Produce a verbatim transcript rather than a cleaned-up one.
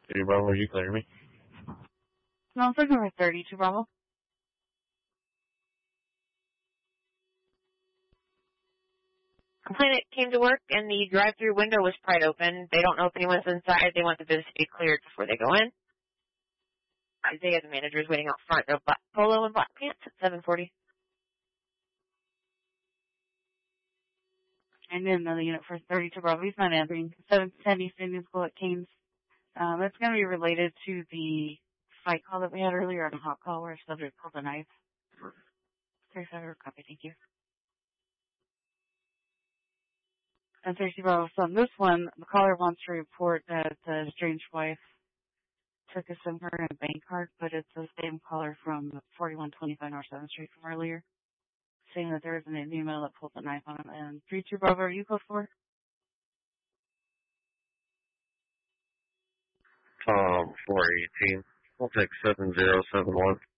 Hey, Bravo, you clear me? No, I'm looking for thirty-two Bravo. Complainant came to work and the drive-through window was pried open. They don't know if anyone's inside. They want the business to be cleared before they go in. Isaiah, the manager, is waiting out front of black polo and black pants at seven forty. And then another unit for thirty-two Bravo. He's not answering. seven ten East Indian School at Canes. Um, that's going to be related to the fight call that we had earlier on a hot call where a subject pulled a knife. thirty-five copy, thank you. And thirty-two Bravo. So on this one, the caller wants to report that the estranged wife took a SIM card and a bank card, but it's the same caller from forty-one twenty-five North seventh Street from earlier, saying that there is an email that pulled a knife on him. And thirty-two Bravo, are you code for? Um, four eighteen. I'll take seven zero seven one.